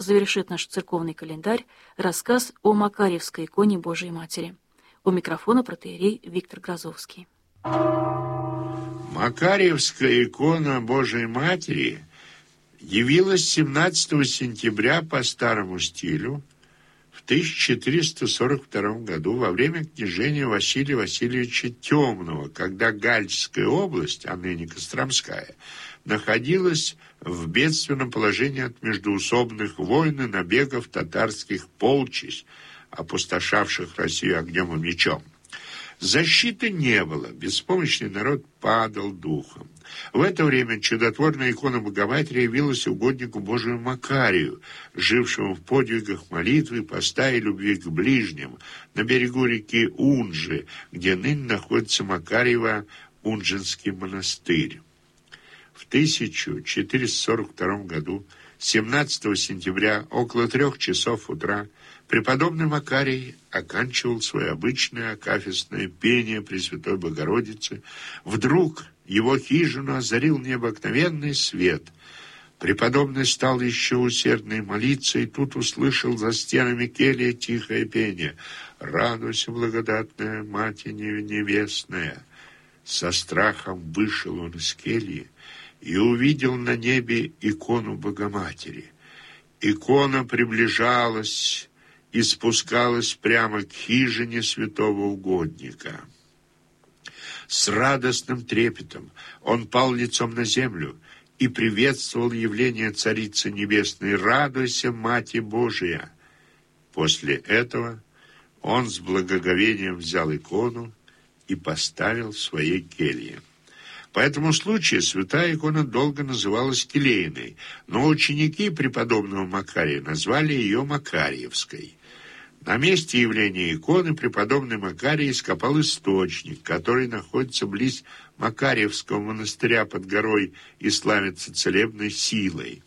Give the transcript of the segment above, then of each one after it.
завершит наш церковный календарь рассказ о Макарьевской иконе Божией Матери. У микрофона протоиерей Виктор Грозовский. Макарьевская икона Божией Матери явилась 17 сентября по старому стилю в 1442 году во время княжения Василия Васильевича Темного, когда Галичская область, а ныне Костромская, находилась в бедственном положении от междоусобных войн и набегов татарских полчищ, опустошавших Россию огнем и мечом. Защиты не было, беспомощный народ падал духом. В это время чудотворная икона Богоматери явилась угоднику Божию Макарию, жившему в подвигах молитвы, поста и любви к ближним, на берегу реки Унжи, где ныне находится Макарьево-Унжинский монастырь. В 1442 году, 17 сентября, около 3 часов утра, преподобный Макарий оканчивал свое обычное акафистное пение Пресвятой Богородицы. Вдруг его хижину озарил необыкновенный свет. Преподобный стал еще усерднее молиться, и тут услышал за стенами кельи тихое пение: «Радуйся, благодатная Мать Небесная». Со страхом вышел он из кельи и увидел на небе икону Богоматери. Икона приближалась и спускалась прямо к хижине святого угодника. С радостным трепетом он пал лицом на землю и приветствовал явление Царицы Небесной: «Радуйся, Мать Божия!» После этого он с благоговением взял икону и поставил в своей келье. По этому случаю святая икона долго называлась Келейной, но ученики преподобного Макария назвали ее Макарьевской. На месте явления иконы преподобный Макарий ископал источник, который находится близ Макарьевского монастыря под горой и славится целебной силой.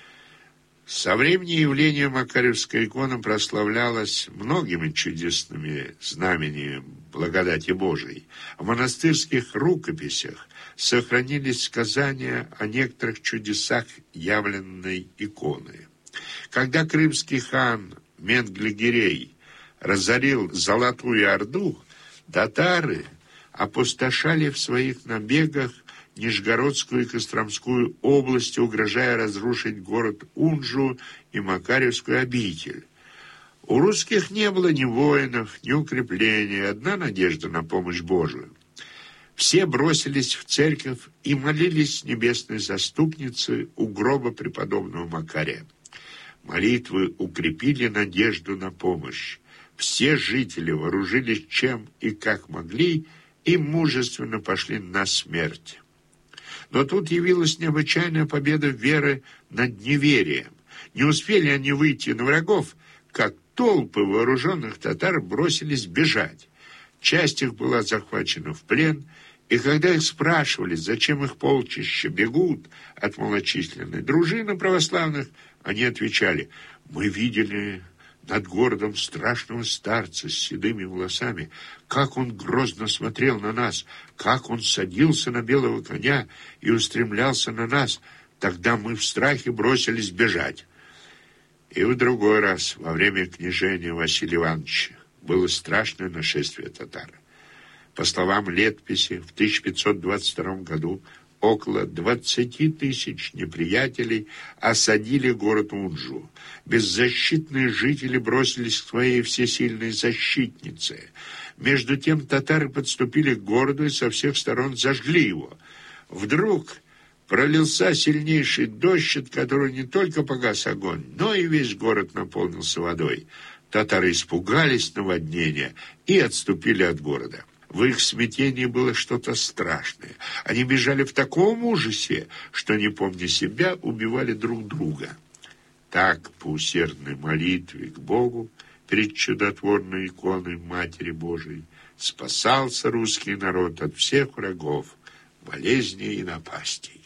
Со времени явления Макарьевская икона прославлялась многими чудесными знамениями благодати Божией. В монастырских рукописях сохранились сказания о некоторых чудесах явленной иконы. Когда крымский хан Менгли-Гирей разорил Золотую Орду, татары опустошали в своих набегах Нижегородскую и Костромскую области, угрожая разрушить город Унжу и Макарьевскую обитель. У русских не было ни воинов, ни укреплений, одна надежда на помощь Божию. Все бросились в церковь и молились небесной заступнице у гроба преподобного Макария. Молитвы укрепили надежду на помощь. Все жители вооружились чем и как могли и мужественно пошли на смерть. Но тут явилась необычайная победа веры над неверием. Не успели они выйти на врагов, как толпы вооруженных татар бросились бежать. Часть их была захвачена в плен, и когда их спрашивали, зачем их полчища бегут от малочисленной дружины православных, они отвечали: «Мы видели над городом страшного старца с седыми волосами, как он грозно смотрел на нас, как он садился на белого коня и устремлялся на нас. Тогда мы в страхе бросились бежать». И в другой раз, во время княжения Василия Ивановича, было страшное нашествие татар. По словам летописи, в 1522 году около 20 тысяч неприятелей осадили город Унжу. Беззащитные жители бросились к своей всесильной защитнице. Между тем татары подступили к городу и со всех сторон зажгли его. Вдруг пролился сильнейший дождь, от которого не только погас огонь, но и весь город наполнился водой. Татары испугались наводнения и отступили от города. В их смятении было что-то страшное. Они бежали в таком ужасе, что, не помня себя, убивали друг друга. Так, по усердной молитве к Богу перед чудотворной иконой Матери Божией спасался русский народ от всех врагов, болезней и напастей.